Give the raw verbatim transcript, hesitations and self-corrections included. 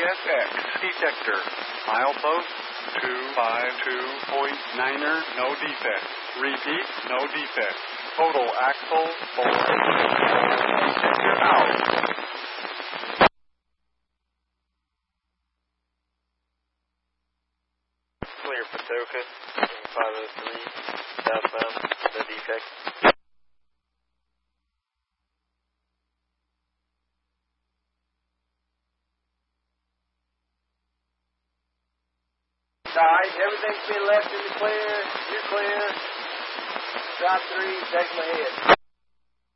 S X detector. Milepost two five two point niner, no defect. Repeat, no defect. Total axle four. Detector out. Clear Patoka, five oh three, southbound, no defect. Alright, everything's been left in the clear. You're clear. Drop three, take my head.